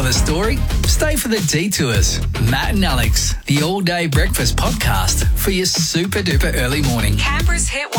the story? Stay for the detours. Matt and Alex, the all-day breakfast podcast for your super-duper early morning. Canberra's Hit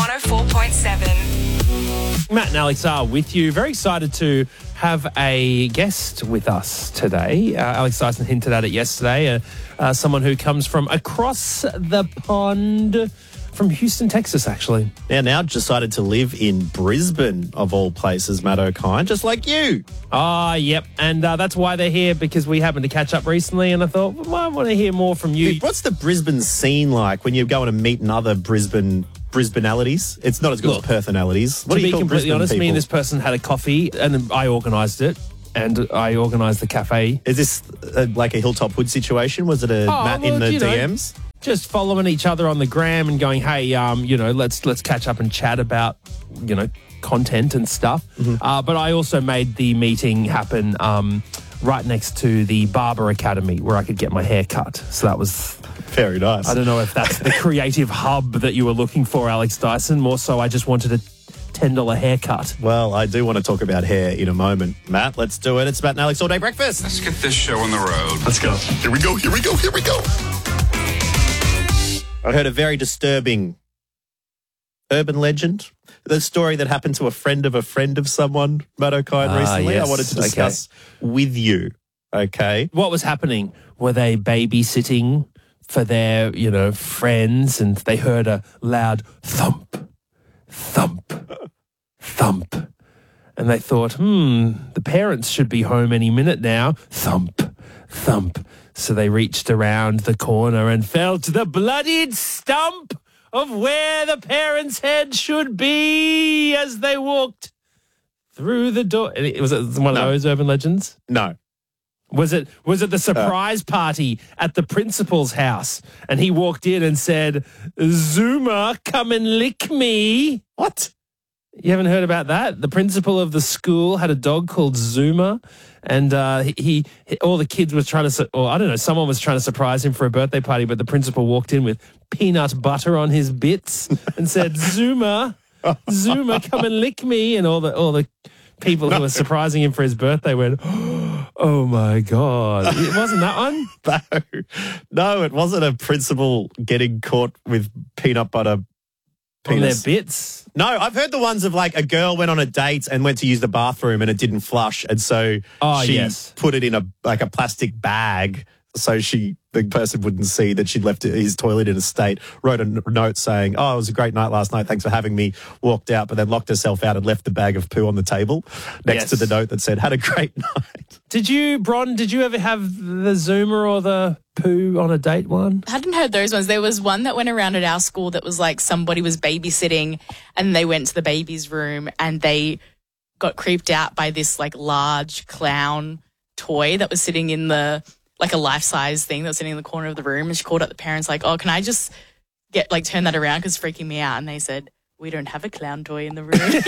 104.7. Matt and Alex are with you. Very excited to have a guest with us today. Alex Dyson hinted at it yesterday. Someone who comes from across the pond, from Houston, Texas, actually. Now decided to live in Brisbane, of all places, Matt O'Kine, just like you. Yep. And that's why they're here, because we happened to catch up recently, and I thought, well, I want to hear more from you. What's the Brisbane scene like when you're going to meet another Brisbanealities? It's not as good as Perthanalities. What to do you be call completely Brisbane honest, people? me and this person had a coffee, and I organised it, and I organised the cafe. Is this like a Hilltop Hood situation? Was it a Matt in the DMs? Just following each other on the gram and going, hey, let's catch up and chat about, content and stuff. Mm-hmm. But I also made the meeting happen right next to the Barber Academy where I could get my hair cut. So that was very nice. I don't know if that's the creative hub that you were looking for, Alex Dyson. More so, I just wanted a $10 haircut. Well, I do want to talk about hair in a moment. Matt, let's do it. It's Matt and Alex All Day Breakfast. Let's get this show on the road. Let's go. Here we go. I heard a very disturbing urban legend. The story that happened to a friend of someone, Matt O'Kine, recently. Yes. I wanted to discuss with you. Okay. What was happening? Were they babysitting for their, friends, and they heard a loud thump, thump, thump. And they thought, the parents should be home any minute now. Thump, thump. So they reached around the corner and felt the bloodied stump of where the parents' head should be as they walked through the door. Was it one of those urban legends? No. Was it the surprise party at the principal's house, and he walked in and said, Zuma, come and lick me? What? You haven't heard about that? The principal of the school had a dog called Zuma, and he all the kids were trying to, or I don't know, someone was trying to surprise him for a birthday party, but the principal walked in with peanut butter on his bits and said, Zuma, Zuma, come and lick me. And all the people who were surprising him for his birthday went, oh my God. It wasn't that one? No, it wasn't a principal getting caught with peanut butter penis. On their bits? No, I've heard the ones of like a girl went on a date and went to use the bathroom and it didn't flush, and so she put it in a plastic bag so the person wouldn't see that she'd left his toilet in a state, wrote a note saying, oh, it was a great night last night, thanks for having me, walked out, but then locked herself out and left the bag of poo on the table next to the note that said, had a great night. Did you ever have the Zuma or the poo on a date one? I hadn't heard those ones. There was one that went around at our school that was like somebody was babysitting and they went to the baby's room and they got creeped out by this like large clown toy that was sitting in the, like a life-size thing that was sitting in the corner of the room, and she called up the parents like, oh, can I just turn that around because it's freaking me out? And they said, we don't have a clown toy in the room.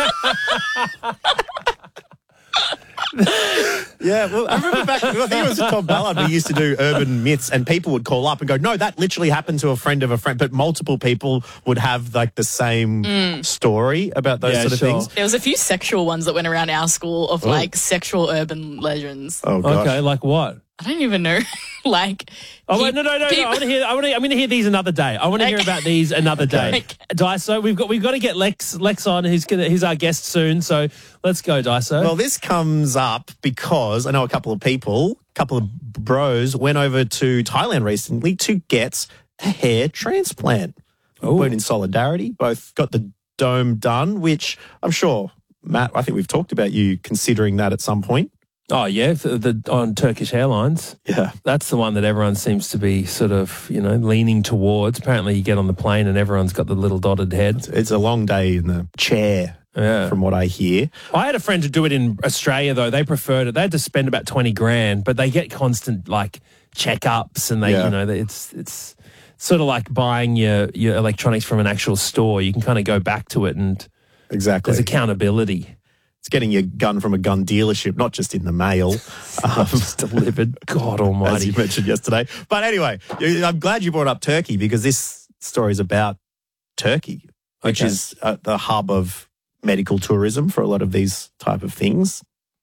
Yeah, well, I remember back, I think it was Tom Ballard, we used to do urban myths, and people would call up and go, no, that literally happened to a friend of a friend, but multiple people would have like the same story about those sort of things. There was a few sexual ones that went around our school of like sexual urban legends. Oh, gosh. Okay, like what? I don't even know. Like, no. I'm going to hear these another day. I want to hear about these another day. Okay. Daiso, we've got to get Lex on, who's our guest soon. So let's go, Daiso. Well, this comes up because I know a couple of bros went over to Thailand recently to get a hair transplant. Went in solidarity, both got the dome done, which I'm sure, Matt, I think we've talked about you considering that at some point. Oh, yeah, on Turkish Airlines. Yeah. That's the one that everyone seems to be sort of, leaning towards. Apparently you get on the plane and everyone's got the little dotted head. It's a long day in the chair, from what I hear. I had a friend to do it in Australia, though. They preferred it. They had to spend about $20,000, but they get constant, checkups, and it's sort of like buying your electronics from an actual store. You can kind of go back to it, and there's accountability. It's getting your gun from a gun dealership, not just in the mail. Just delivered. God almighty. As you mentioned yesterday. But anyway, I'm glad you brought up Turkey, because this story is about Turkey, which is the hub of medical tourism for a lot of these type of things.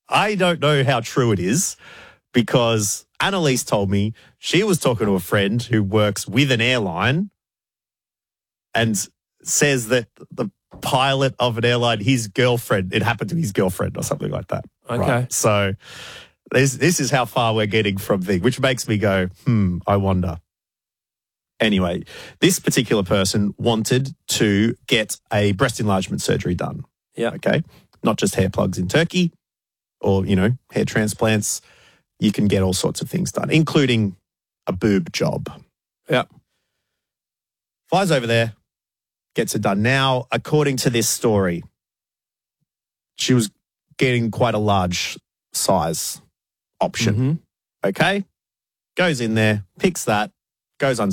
I don't know how true it is because Annalise told me she was talking to a friend who works with an airline and says that the pilot of an airline, his girlfriend, it happened to his girlfriend or something like that. Okay. Right? So this is how far we're getting from things, which makes me go, I wonder. Anyway, this particular person wanted to get a breast enlargement surgery done. Yeah. Okay. Not just hair plugs in Turkey or, hair transplants. You can get all sorts of things done, including a boob job. Yeah. Flies over there, gets it done. Now, according to this story, she was getting quite a large size option. Mm-hmm. Okay. Goes in there, picks that, goes on